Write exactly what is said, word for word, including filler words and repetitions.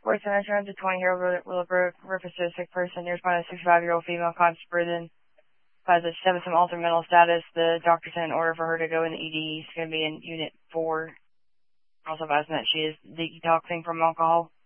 Sports Center, two hundred twenty here, Willowbrook, reference to a sick person. There's by a sixty-five-year-old female conscious breathing. Has a seven some altered mental status. The doctor sent an order for her to go in the E D. She's going to be in Unit four. Also advising that she is detoxing from alcohol.